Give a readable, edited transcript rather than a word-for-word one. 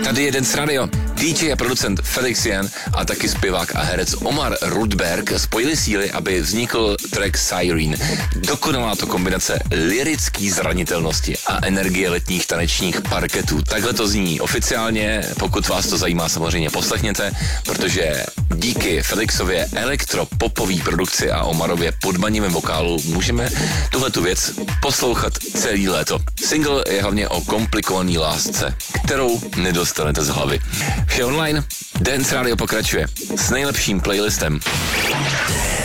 Tady je Dance Radio. DJ a producent Felix Jan a taky zpěvák a herec Omar Rudberg spojili síly, aby vznikl track Siren. Dokonalá to kombinace lirický zranitelnosti a energie letních tanečních parketů. Takhle to zní oficiálně, pokud vás to zajímá, samozřejmě poslechněte, protože díky Felixově elektropopový produkci a Omarově podmanivém vokálu můžeme tuhletu věc poslouchat celý léto. Single je hlavně o komplikovaný lásce, kterou nedostanete z hlavy. Vše online, Dance Radio pokračuje s nejlepším playlistem.